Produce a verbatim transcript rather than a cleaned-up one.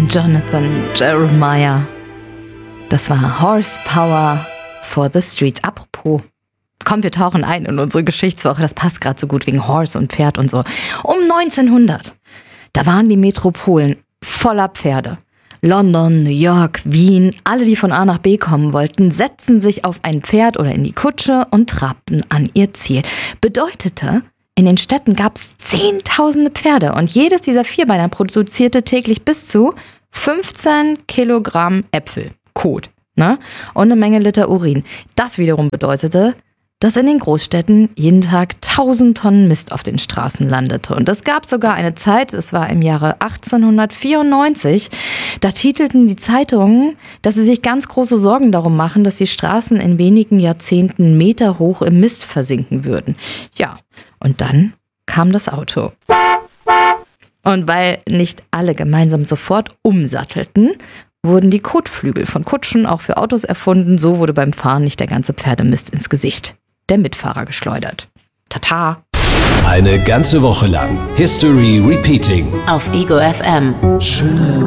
Jonathan Jeremiah. Das war Horsepower for the Streets. Apropos, komm, wir tauchen ein in unsere Geschichtswoche. Das passt gerade so gut wegen Horse und Pferd und so. Um neunzehnhundert, da waren die Metropolen voller Pferde. London, New York, Wien, alle, die von A nach B kommen wollten, setzten sich auf ein Pferd oder in die Kutsche und trabten an ihr Ziel. Bedeutete, in den Städten gab es zehntausende Pferde und jedes dieser Vierbeiner produzierte täglich bis zu fünfzehn Kilogramm Äpfel, Kot, ne? Und eine Menge Liter Urin. Das wiederum bedeutete, dass in den Großstädten jeden Tag tausend Tonnen Mist auf den Straßen landete. Und es gab sogar eine Zeit, es war im Jahre achtzehnhundertvierundneunzig, da titelten die Zeitungen, dass sie sich ganz große Sorgen darum machen, dass die Straßen in wenigen Jahrzehnten Meter hoch im Mist versinken würden. Ja, und dann kam das Auto. Und weil nicht alle gemeinsam sofort umsattelten, wurden die Kotflügel von Kutschen auch für Autos erfunden. So wurde beim Fahren nicht der ganze Pferdemist ins Gesicht der Mitfahrer geschleudert. Tata! Eine ganze Woche lang History Repeating auf Ego F M. Schöne